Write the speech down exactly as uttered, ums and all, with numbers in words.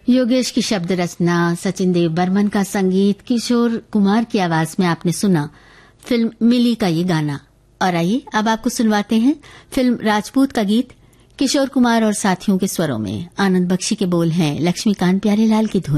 योगेश की शब्द रचना, सचिन देव बर्मन का संगीत, किशोर कुमार की आवाज में आपने सुना फिल्म मिली का ये गाना। और आइए अब आपको सुनवाते हैं फिल्म राजपूत का गीत किशोर कुमार और साथियों के स्वरों में। आनंद बख्शी के बोल हैं, लक्ष्मीकांत प्यारेलाल की धुन।